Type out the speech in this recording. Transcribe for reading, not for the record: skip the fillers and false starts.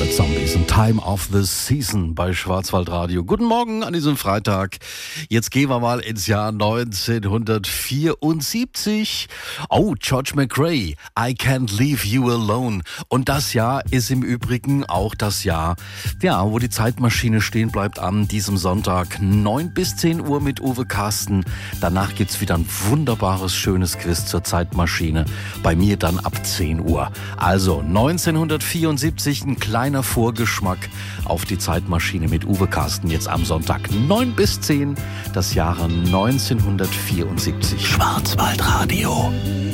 Velvet Zombies und Time of the Season bei Schwarzwaldradio. Guten Morgen an diesem Freitag. Jetzt gehen wir mal ins Jahr 1974. Oh, George McRae, I Can't Leave You Alone. Und das Jahr ist im Übrigen auch das Jahr, ja, wo die Zeitmaschine stehen bleibt an diesem Sonntag. 9 bis 10 Uhr mit Uwe Carsten. Danach gibt's wieder ein wunderbares, schönes Quiz zur Zeitmaschine. Bei mir dann ab 10 Uhr. Also 1974 ein kleiner Vorgeschmack auf die Zeitmaschine mit Uwe Carsten. Jetzt am Sonntag 9 bis 10, das Jahre 1974. Schwarzwaldradio.